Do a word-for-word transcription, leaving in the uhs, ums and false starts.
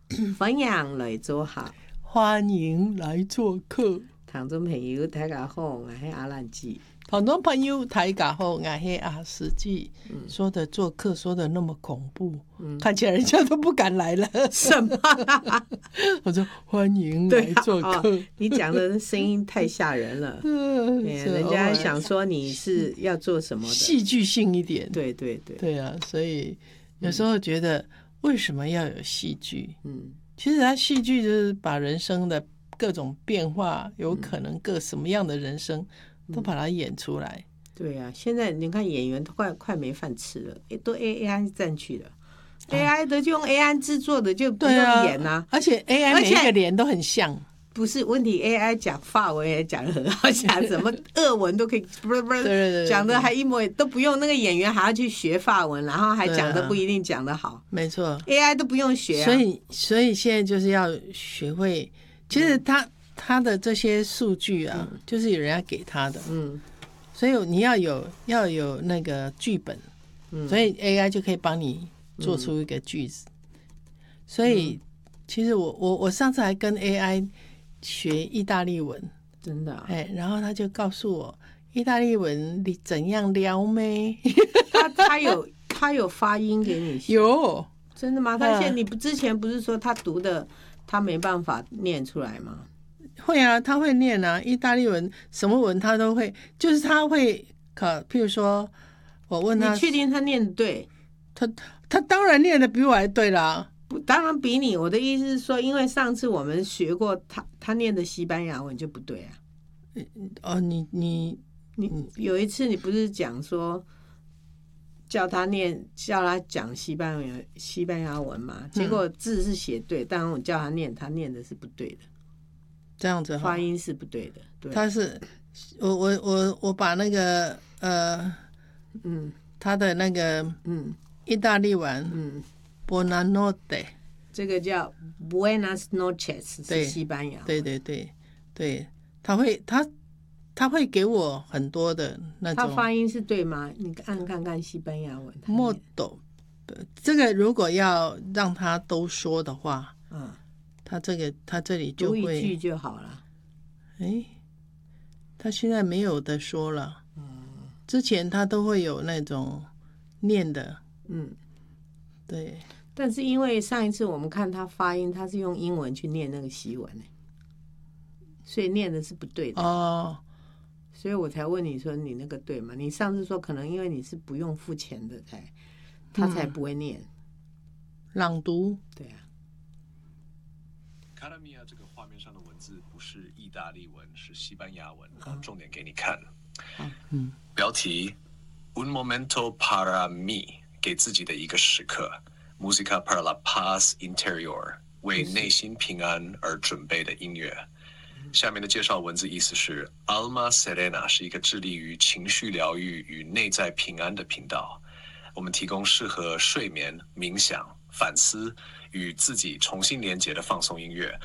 欢迎来做客， 欢迎来做客。 听众朋友大家好，我是阿兰姐。 听众朋友大家好，我是阿司机。嗯、说的做客说的那么恐怖，嗯、看起来人家都不敢来了。 什么？ 我说欢迎来做客。 啊哦、你讲的声音太吓人了。嗯、人家想说你是要做什么的？ 戏剧性一点。 对对对。 对啊，所以有时候觉得为什么要有戏剧？嗯，其实它戏剧就是把人生的各种变化，有可能各什么样的人生。都把它演出来。 对啊，现在你看演员都快快没饭吃了，都 A I 占据了。啊、A I 的就用 A I 制作的就不用演啊， 而且 A I 每一个脸都很像。 不是问题 ，A I 讲法文也讲得很好，讲什么俄文都可以，不是不是，讲的还一模都不用那个演员还要去学法文，然后还讲的不一定讲得好。 没错 ，A I 都不用学、啊。 所以所以现在就是要学会，其实他。嗯他的这些数据啊、嗯，就是有人家给他的，嗯，所以你要有要有那个剧本，嗯，所以 A I 就可以帮你做出一个句子。嗯、所以其实我我我上次还跟 A I 学意大利文， 真的、啊， 哎，然后他就告诉我意大利文你怎样撩妹， 他他有他有发音给你学， 有真的吗？他现在你不之前不是说他读的他没办法念出来吗？ 会啊，他会念啊，意大利文什么文他都会，就是他会考，譬如说我问他， 你确定他念的对？ 他他当然念的比我还对啦， 当然比你。我的意思是说，因为上次我们学过他他念的西班牙文就不对啊。 哦，你你你有一次你不是讲说叫他念叫他讲西班牙西班牙文嘛？结果字是写对，但我叫他念，他念的是不对的。 这样子发音是不对的，对， 他是我我我我把那个呃嗯他的那个嗯意大利文嗯 Buonanotte 这个叫 Buenas noches 是西班牙， 对对对对，他会他他会给我很多的那种， 他发音是对吗？你按看看西班牙文 Modo 这个如果要让他都说的话，嗯。他这个，他这里就会读一句就好了。 哎，他现在没有的说了。嗯，之前他都会有那种念的。嗯，对。 但是因为上一次我们看他发音，他是用英文去念那个西文，所以念的是不对的。哦。所以我才问你说你那个对吗？你上次说可能因为你是不用付钱的才，他才不会念。嗯、 朗读。 对啊。 卡拉米亚这个画面上的文字不是意大利文，是西班牙文。啊，重点给你看。嗯，标题 Un momento para mí， 给自己的一个时刻 ，Musica para la paz interior， 为内心平安而准备的音乐。下面的介绍文字意思是 Alma Serena 是一个致力于情绪疗愈与内在平安的频道。我们提供适合睡眠、冥想、反思与自己重新连结的放松音乐，